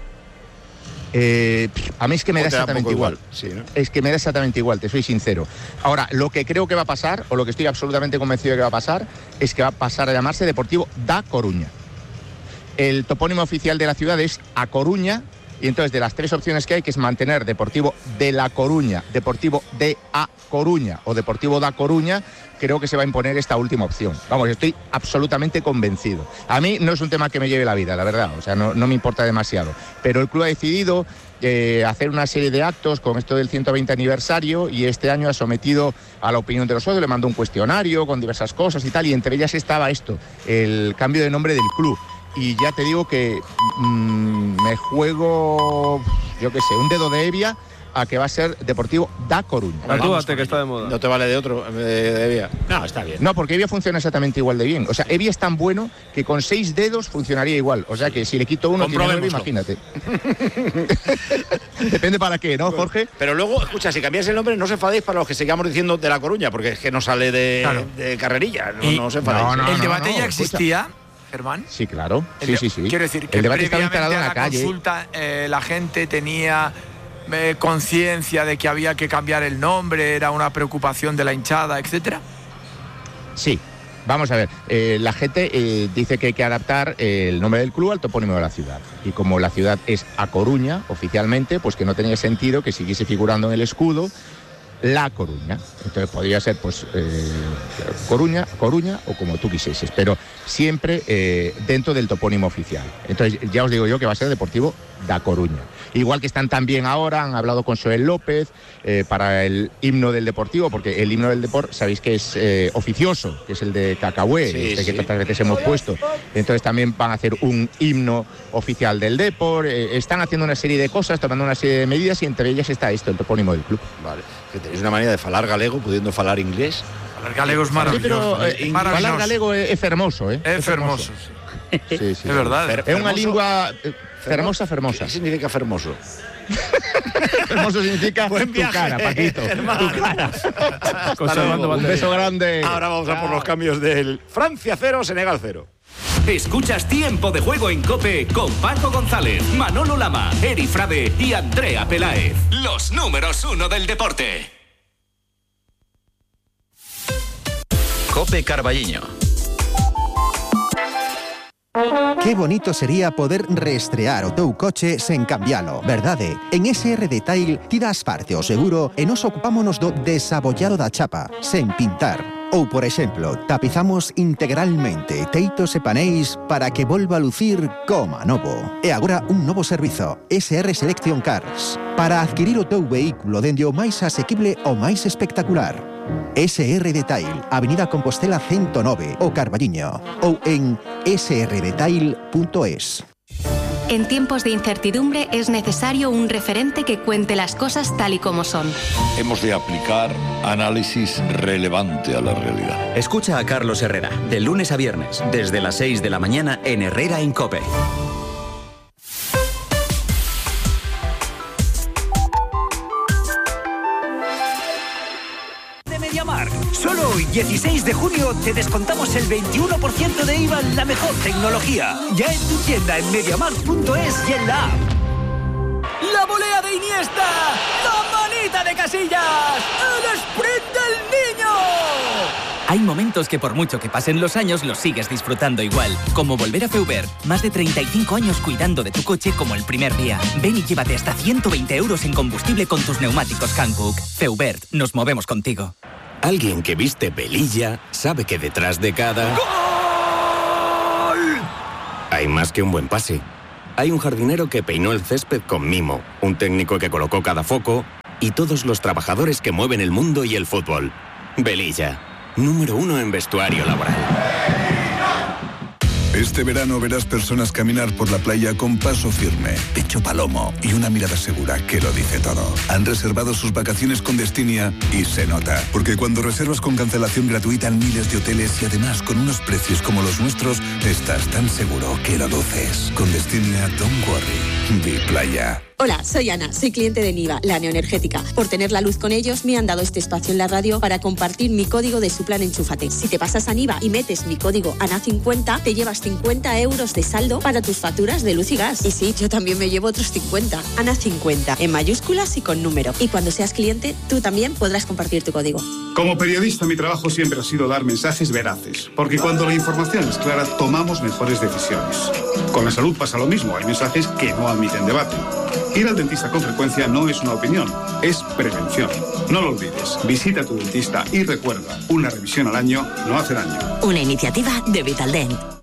Eh, a mí es que me da exactamente da igual. igual. Sí, ¿no? Es que me da exactamente igual, te soy sincero. Ahora, lo que creo que va a pasar, o lo que estoy absolutamente convencido de que va a pasar, es que va a pasar a llamarse Deportivo da Coruña. El topónimo oficial de la ciudad es A Coruña. Y entonces, de las tres opciones que hay, que es mantener Deportivo de La Coruña, Deportivo de A Coruña o Deportivo da Coruña, creo que se va a imponer esta última opción. Vamos, estoy absolutamente convencido. A mí no es un tema que me lleve la vida, la verdad, o sea, no, no me importa demasiado. Pero el club ha decidido eh, hacer una serie de actos con esto del ciento veinte aniversario, y este año ha sometido a la opinión de los socios, le mandó un cuestionario con diversas cosas y tal, y entre ellas estaba esto, el cambio de nombre del club. Y ya te digo que mmm, me juego, yo qué sé, un dedo de Evia a que va a ser Deportivo da Coruña. Actúate, que está de moda. No te vale de otro, de, de Evia. No, está bien. No, porque Evia funciona exactamente igual de bien. O sea, Evia es tan bueno que con seis dedos funcionaría igual. O sea, que si le quito uno, tiene nueve, imagínate. Depende para qué, ¿no, Jorge? Pero luego, escucha, si cambias el nombre, no os enfadéis para los que sigamos diciendo de La Coruña, porque es que no sale de, claro. de carrerilla. No, no os enfadéis. No, no, el no, debate no, ya escucha. existía. Germán. Sí, claro. El Sí, de, sí, sí. Quiero decir que el debate estaba previamente instalado a en la, la calle. consulta eh, la gente tenía eh, conciencia de que había que cambiar el nombre, era una preocupación de la hinchada, etcétera. Sí. Vamos a ver, eh, la gente eh, dice que hay que adaptar eh, el nombre del club al topónimo de la ciudad. Y como la ciudad es A Coruña, oficialmente, pues que no tenía sentido que siguiese figurando en el escudo La Coruña. Entonces podría ser, pues, eh, Coruña, Coruña o como tú quisieses, pero siempre eh, dentro del topónimo oficial. Entonces ya os digo yo que va a ser Deportivo da Coruña. Igual que están también ahora, han hablado con Joel López eh, para el himno del Deportivo, porque el himno del Depor, sabéis que es eh, oficioso, que es el de Cacahué, sí, este sí. que tantas veces hemos puesto. Entonces también van a hacer un himno oficial del Depor. Eh, están haciendo una serie de cosas, tomando una serie de medidas, y entre ellas está esto, el topónimo del club. Vale, que tenéis una manera de falar galego pudiendo falar inglés. Falar galego es maravilloso. Sí, pero, eh, maravilloso. Falar galego es, es hermoso, ¿eh? Es hermoso, sí. Sí, sí, es verdad. Fer, es una lengua eh, fermosa, fermosa. ¿Qué significa fermoso? Hermoso significa Buen viaje, tu cara, Paquito. Hermano. Tu cara. Un beso grande. Ahora vamos a por los cambios del Francia cero, Senegal cero. Escuchas Tiempo de Juego en COPE con Paco González, Manolo Lama, Eri Frade y Andrea Peláez. Los números uno del deporte. COPE Carballiño. Qué bonito sería poder reestrear o teu coche sen cambialo, verdade? En S R Detail ti das parte o seguro e nos ocupámonos do desabollado da chapa, sen pintar. Ou, por exemplo, tapizamos integralmente teitos e paneis para que volva a lucir como a novo. E agora un novo servizo, S R Selection Cars, para adquirir o teu vehículo dende o máis asequible ao máis espectacular. S R Detail, Avenida Compostela ciento nove, o Carballiño, ou en s r detail punto es. En tiempos de incertidumbre es necesario un referente que cuente las cosas tal y como son. Hemos de aplicar análisis relevante a la realidad. Escucha a Carlos Herrera, de lunes a viernes, desde las seis de la mañana en Herrera en COPE. Solo hoy, dieciséis de junio, te descontamos el veintiuno por ciento de I V A en la mejor tecnología. Ya en tu tienda en MediaMarkt punto es y en la app. ¡La volea de Iniesta! ¡La manita de Casillas! ¡El momentos que por mucho que pasen los años los sigues disfrutando igual. Como volver a Feubert. Más de treinta y cinco años cuidando de tu coche como el primer día. Ven y llévate hasta ciento veinte euros en combustible con tus neumáticos Hankook. Feubert, nos movemos contigo. Alguien que viste velilla sabe que detrás de cada... ¡Gol! Hay más que un buen pase. Hay un jardinero que peinó el césped con mimo, un técnico que colocó cada foco y todos los trabajadores que mueven el mundo y el fútbol. Velilla, número uno en vestuario laboral. Este verano verás personas caminar por la playa con paso firme, pecho palomo y una mirada segura que lo dice todo. Han reservado sus vacaciones con Destinia y se nota, porque cuando reservas con cancelación gratuita en miles de hoteles y además con unos precios como los nuestros, estás tan seguro que lo luces. Con Destinia, don't worry, vi playa. Hola, soy Ana, soy cliente de Niva, la neoenergética. Por tener la luz con ellos, me han dado este espacio en la radio para compartir mi código de su plan Enchúfate. Si te pasas a Niva y metes mi código A N A cincuenta, te llevas cincuenta euros de saldo para tus facturas de luz y gas. Y sí, yo también me llevo otros cincuenta. A N A cincuenta, en mayúsculas y con número. Y cuando seas cliente, tú también podrás compartir tu código. Como periodista, mi trabajo siempre ha sido dar mensajes veraces, porque cuando la información es clara, tomamos mejores decisiones. Con la salud pasa lo mismo, hay mensajes que no admiten debate. Ir al dentista con frecuencia no es una opinión, es prevención. No lo olvides, visita a tu dentista y recuerda, una revisión al año no hace daño. Una iniciativa de Vitaldent.